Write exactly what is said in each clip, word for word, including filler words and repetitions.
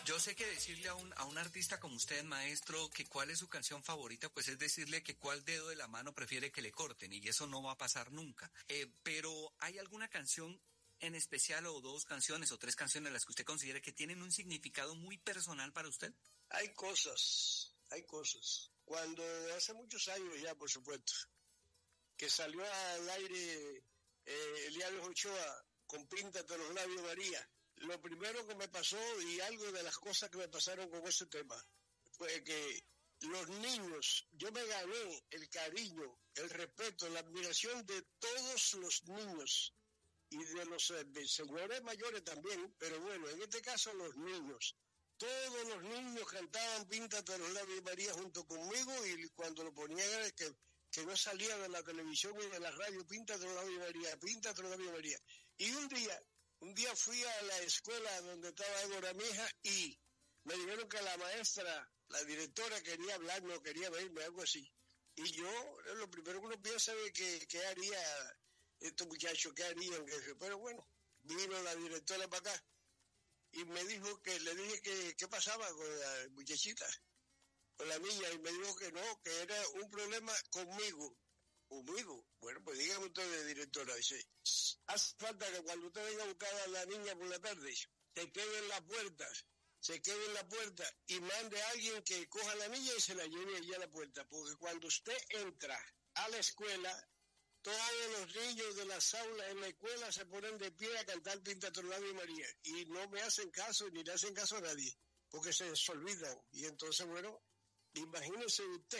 Yo sé que decirle a un, a un artista como usted, maestro, que cuál es su canción favorita, pues es decirle que cuál dedo de la mano prefiere que le corten, y eso no va a pasar nunca. Eh, pero ¿hay alguna canción en especial, o dos canciones o tres canciones, las que usted considere que tienen un significado muy personal para usted? Hay cosas, hay cosas. Cuando hace muchos años ya, por supuesto, que salió al aire eh, Eliabes Ochoa con Píntate los labios María, lo primero que me pasó, y algo de las cosas que me pasaron con ese tema, fue que los niños, yo me gané el cariño, el respeto, la admiración de todos los niños y de los eh, de señores mayores también, pero bueno, en este caso los niños. Todos los niños cantaban Píntate los labios María junto conmigo, y cuando lo ponían que, que no salía de la televisión y de la radio, Píntate los labios María, Píntate los labios María. Y un día, un día fui a la escuela donde estaba Égora, mi hija, y me dijeron que la maestra, la directora, quería hablar, no quería verme, algo así. Y yo, lo primero que uno piensa es que, que haría estos muchachos, qué harían, pero bueno, vino la directora para acá y me dijo que, le dije que qué pasaba con la muchachita, con la niña, y me dijo que no, que era un problema conmigo. ¿Conmigo? Bueno, pues dígame usted, directora, dice, hace falta que cuando usted venga a buscar a la niña por la tarde, se quede en la puerta, se quede en la puerta y mande a alguien que coja a la niña y se la lleve allí a la puerta, porque cuando usted entra a la escuela, todos los niños de las aulas en la escuela se ponen de pie a cantar Píntate los labios María, y no me hacen caso, ni le hacen caso a nadie, porque se desolvidan. Y entonces, bueno, imagínese usted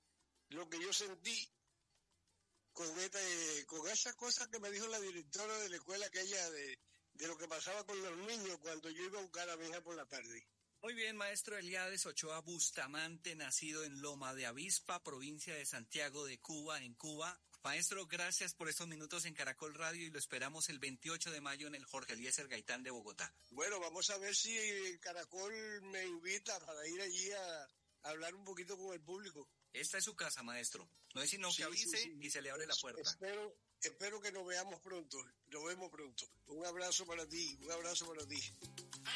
lo que yo sentí con esta, con esas cosas que me dijo la directora de la escuela aquella de, de lo que pasaba con los niños cuando yo iba a buscar a mi hija por la tarde. Muy bien, maestro Eliabes Ochoa Bustamante, nacido en Loma de Avispa, provincia de Santiago de Cuba, en Cuba. Maestro, gracias por estos minutos en Caracol Radio, y lo esperamos el veintiocho de mayo en el Jorge Eliezer Gaitán de Bogotá. Bueno, vamos a ver si Caracol me invita para ir allí a, a hablar un poquito con el público. Esta es su casa, maestro. No es sino que sí, avise sí, sí. y se le abre la puerta. Espero, espero que nos veamos pronto. Nos vemos pronto. Un abrazo para ti, un abrazo para ti.